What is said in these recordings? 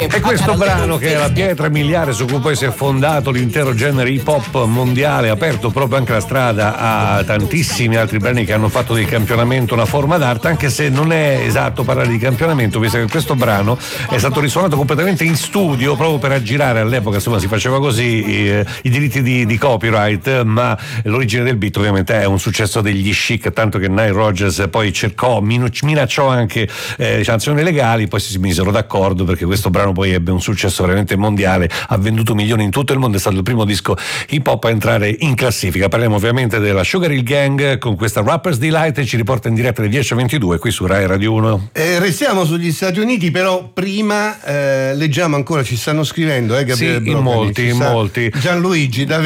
E questo brano, che è la pietra miliare su cui poi si è fondato l'intero genere hip hop mondiale, ha aperto proprio anche la strada a tantissimi altri brani che hanno fatto del campionamento una forma d'arte, anche se non è esatto parlare di campionamento, visto che questo brano è stato risuonato completamente in studio proprio per aggirare, all'epoca insomma si faceva così, i diritti di copyright, ma l'origine del beat ovviamente è un successo degli Chic, tanto che Nile Rodgers poi minacciò anche sanzioni legali, poi si misero d'accordo perché questo brano poi ebbe un successo veramente mondiale, ha venduto milioni in tutto il mondo, è stato il primo disco hip hop a entrare in classifica. Parliamo ovviamente della Sugar Hill Gang con questa Rapper's Delight e ci riporta in diretta alle 10:22 qui su Rai Radio 1. Restiamo sugli Stati Uniti, però prima leggiamo ancora, ci stanno scrivendo Gabriele Broccoli, in molti. Gianluigi da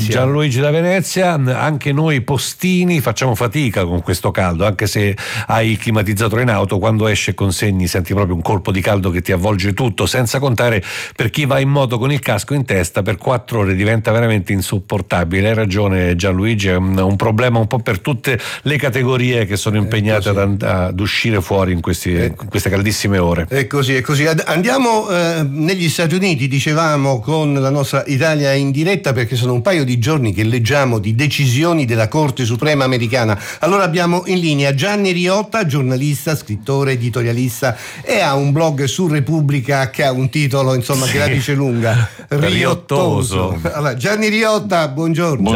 Venezia, anche noi postini facciamo fatica con questo caldo, anche se hai il climatizzatore in auto, quando esce consegni senti proprio un colpo di caldo che ti avvolge tutto, senza contare per chi va in moto con il casco in testa per 4 ore diventa veramente insopportabile. Hai ragione Gianluigi, è un problema un po' per tutte le categorie che sono impegnate ad uscire fuori in queste caldissime ore. È così. Andiamo negli Stati Uniti, dicevamo, con la nostra Italia in diretta, perché sono un paio di giorni che leggiamo di decisioni della Corte Suprema americana. Allora abbiamo in linea Gianni Riotta, giornalista, scrittore, editorialista, e ha un blog su Repubblica che ha un titolo insomma che la dice lunga, riottoso. Allora, Gianni Riotta, buongiorno.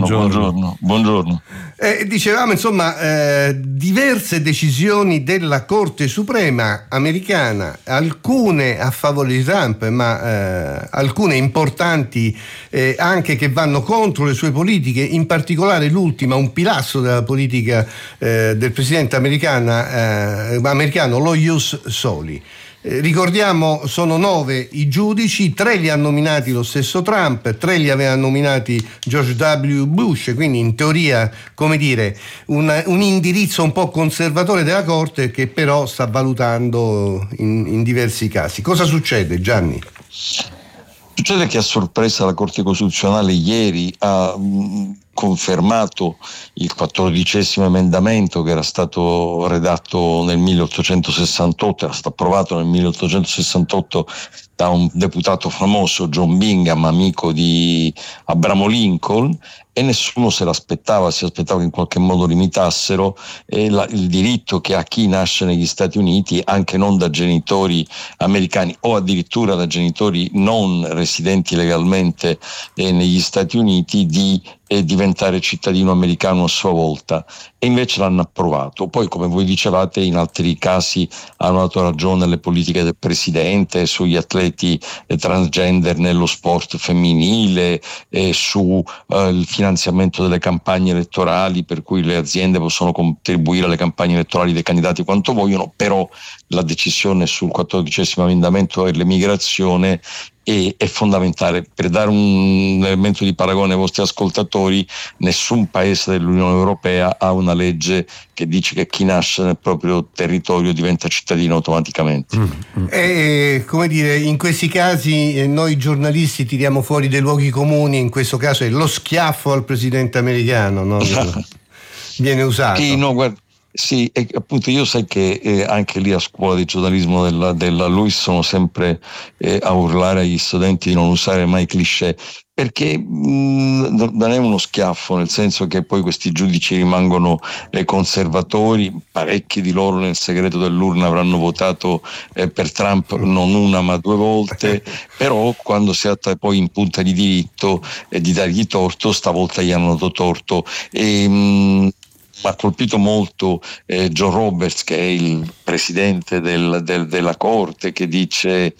Buongiorno. Dicevamo insomma diverse decisioni della Corte Suprema americana, alcune a favore di Trump, ma alcune importanti anche che vanno contro le sue politiche, in particolare l'ultima, un pilastro della politica del presidente americano, lo ius soli. Ricordiamo, sono 9 i giudici, 3 li ha nominati lo stesso Trump, 3 li aveva nominati George W. Bush, quindi in teoria, come dire, un indirizzo un po' conservatore della Corte che però sta valutando in diversi casi. Cosa succede, Gianni? Succede che a sorpresa la Corte Costituzionale ieri ha confermato il 14° emendamento che era stato redatto nel 1868, era stato approvato nel 1868 da un deputato famoso, John Bingham, amico di Abramo Lincoln, e nessuno se l'aspettava, si aspettava che in qualche modo limitassero il diritto che ha chi nasce negli Stati Uniti, anche non da genitori americani o addirittura da genitori non residenti legalmente negli Stati Uniti, di diventare cittadino americano a sua volta, e invece l'hanno approvato. Poi, come voi dicevate, in altri casi hanno dato ragione alle politiche del presidente, sugli atleti transgender nello sport femminile, su il finanziamento delle campagne elettorali, per cui le aziende possono contribuire alle campagne elettorali dei candidati quanto vogliono, però la decisione sul 14° emendamento e l'emigrazione è fondamentale. Per dare un elemento di paragone ai vostri ascoltatori, nessun paese dell'Unione Europea ha una legge che dice che chi nasce nel proprio territorio diventa cittadino automaticamente. Come dire, in questi casi noi giornalisti tiriamo fuori dei luoghi comuni, in questo caso è lo schiaffo al presidente americano, no? Viene usato. Sì, e appunto io sai che anche lì a scuola di giornalismo della LUISS sono sempre a urlare agli studenti di non usare mai cliché, perché non è uno schiaffo, nel senso che poi questi giudici rimangono conservatori, parecchi di loro nel segreto dell'urna avranno votato per Trump non una ma 2 volte, però quando si tratta poi in punta di diritto di dargli torto, stavolta gli hanno dato torto. Mi ha colpito molto John Roberts, che è il presidente della Corte, che dice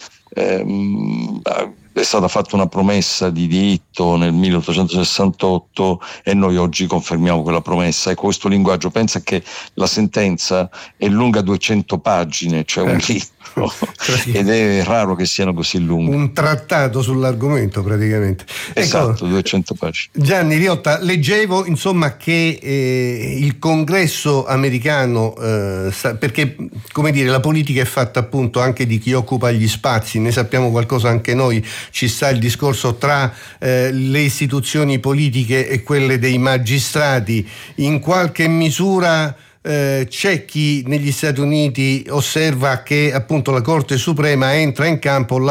è stata fatta una promessa di diritto nel 1868 e noi oggi confermiamo quella promessa. Ecco, questo linguaggio, pensa che la sentenza è lunga 200 pagine, cioè un libro, ed è raro che siano così lunghi. Un trattato sull'argomento praticamente. Esatto, 200 pagine. Gianni Riotta, leggevo insomma che il Congresso americano, perché come dire, la politica è fatta appunto anche di chi occupa gli spazi, ne sappiamo qualcosa anche noi, ci sta il discorso tra le istituzioni politiche e quelle dei magistrati. In qualche misura c'è chi negli Stati Uniti osserva che appunto la Corte Suprema entra in campo